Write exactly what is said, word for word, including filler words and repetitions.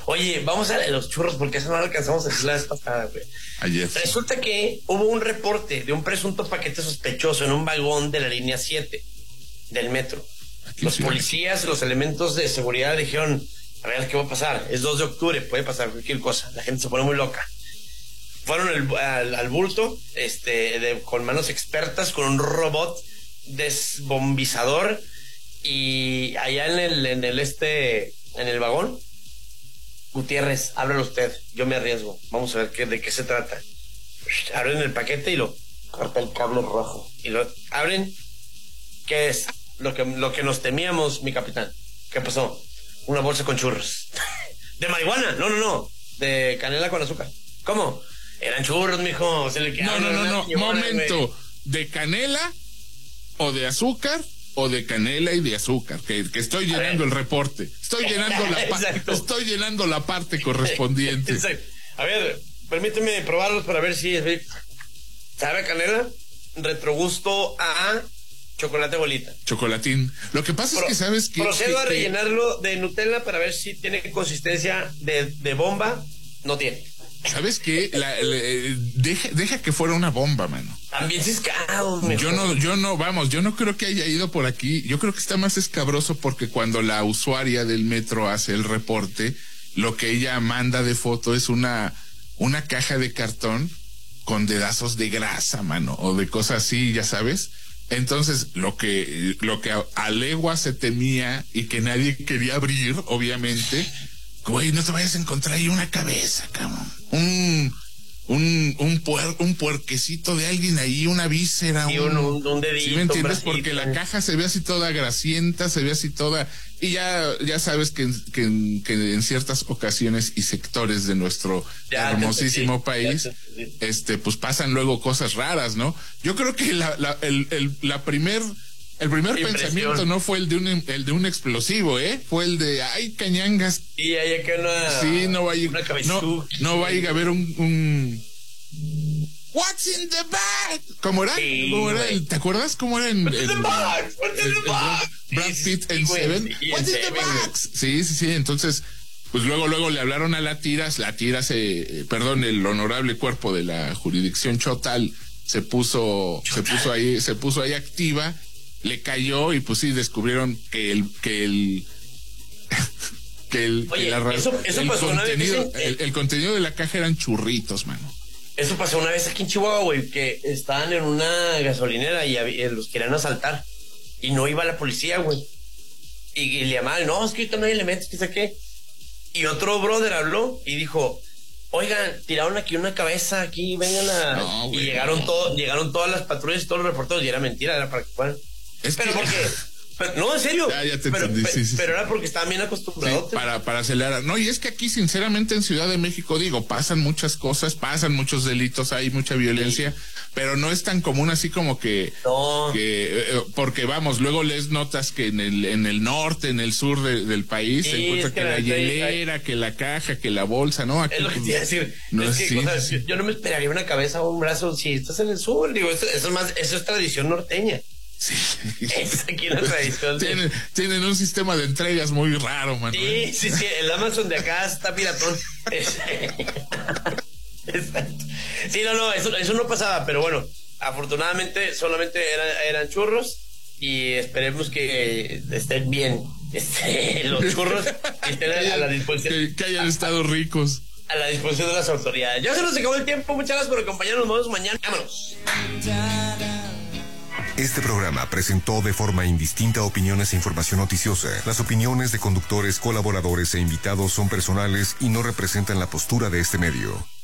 Oye, vamos a los churros porque eso no lo alcanzamos a decir la vez pasada, güey. Ayer. Resulta que hubo un reporte de un presunto paquete sospechoso en un vagón de la línea siete del metro. Aquí Los sí, policías, los elementos de seguridad dijeron, a ver, ¿qué va a pasar? Es dos de octubre, puede pasar cualquier cosa. La gente se pone muy loca. Fueron el, al, al bulto, este, de, con manos expertas, con un robot desbombizador, y allá en el, en el este, en el vagón, Gutiérrez, ábrelo usted, yo me arriesgo, vamos a ver qué, de qué se trata. Abren el paquete y lo corta el cable rojo, y lo abren. ¿Qué es? Lo que, lo que nos temíamos, mi capitán. ¿Qué pasó? Una bolsa con churros. ¿De marihuana? No, no, no, de canela con azúcar. ¿Cómo? Eran churros, mijo. Se le No, no, no, no, señora, momento. Wey. ¿De canela o de azúcar o de canela y de azúcar? Que, que estoy llenando el reporte. Estoy llenando la parte. Estoy llenando la parte correspondiente. Exacto. A ver, permíteme probarlos para ver si es. ¿Sabe a canela? Retrogusto a chocolate bolita. Chocolatín. Lo que pasa Pro, es que sabes que. Procedo que, a rellenarlo de Nutella para ver si tiene consistencia de, de bomba. No tiene. ¿Sabes qué? La, la, deja, deja que fuera una bomba, mano. También ciscado, Yo no, yo no, vamos, yo no creo que haya ido por aquí. Yo creo que está más escabroso porque cuando la usuaria del metro hace el reporte, lo que ella manda de foto es una, una caja de cartón con dedazos de grasa, mano, o de cosas así, ya sabes. Entonces, lo que, lo que a, a legua se temía y que nadie quería abrir, obviamente. Güey, no te vayas a encontrar ahí una cabeza, cabrón. Un, un, un, puer, un puerquecito de alguien ahí, una víscera. Sí, un, un, un dedito. ¿Sí me entiendes? Un Porque la caja se ve así toda grasienta, se ve así toda. Y ya, ya sabes que, que, que en ciertas ocasiones y sectores de nuestro ya hermosísimo te, país, te, te, este, pues pasan luego cosas raras, ¿no? Yo creo que la, la, el, el, la primer. El primer Impresión. pensamiento no fue el de un el de un explosivo, ¿eh? Fue el de ay cañangas. Y hay que una Sí, no vaya no, no vaya a haber un, un What's in the bag? ¿Cómo era? Sí, ¿Cómo era? El, ¿te acuerdas cómo era en What's in the bag? What's in the bag? Brad Pitt en sí, Seven. Sí, What's in the bag? Sí, sí, sí, entonces pues luego luego le hablaron a la Tiras, la Tiras se perdón, el honorable cuerpo de la jurisdicción Chotal se puso Chotal. se puso ahí se puso ahí activa. Le cayó y pues sí descubrieron que el que el que el, Oye, que la, eso, eso el pasó contenido una vez el, el contenido de la caja eran churritos, mano. Eso pasó una vez aquí en Chihuahua, güey, que estaban en una gasolinera y había, los querían asaltar y no iba la policía, güey, y, y le llamaban, no, es que ahorita no hay elementos, qué sé qué, y otro brother habló y dijo, oigan, tiraron aquí una cabeza, aquí vengan a no, güey, y llegaron no. todos, llegaron todas las patrullas y todos los reporteros y era mentira, era para que fueran. Es pero que... porque, pero, no, en serio. Ya, ya te pero, entendí, pe, sí, sí, pero sí. era porque estaban bien acostumbrados. Sí, para, para acelerar. No, y es que aquí, sinceramente, en Ciudad de México, digo, pasan muchas cosas, pasan muchos delitos, hay mucha violencia, sí. pero no es tan común así como que, no. que eh, porque vamos, luego les notas que en el, en el norte, en el sur de, del país, sí, se encuentra que, que la hielera, que la caja, que la bolsa, ¿no? Aquí, es lo que te iba a decir. No, es que, sí, o sea, sí. Yo, yo no me esperaría una cabeza o un brazo si estás en el sur, digo, eso, eso es más, eso es tradición norteña. Sí. Es aquí la tradición. Tienen, de... tienen un sistema de entregas muy raro, man. Sí, sí, sí. El Amazon de acá está piratón. Exacto. Sí, no, no, eso, eso no pasaba, pero bueno, afortunadamente solamente eran, eran churros y esperemos que estén bien este, los churros y estén a, a la disposición. Que, que hayan estado ricos. A la disposición de las autoridades. Ya se nos acabó el tiempo. Muchas gracias por acompañarnos. Nos vemos mañana. Vámonos. Este programa presentó de forma indistinta opiniones e información noticiosa. Las opiniones de conductores, colaboradores e invitados son personales y no representan la postura de este medio.